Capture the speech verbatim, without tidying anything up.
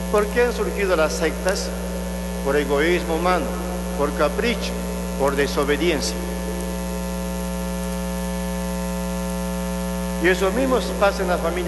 ¿Por qué han surgido las sectas? Por egoísmo humano, por capricho, por desobediencia. Y eso mismo pasa en las familias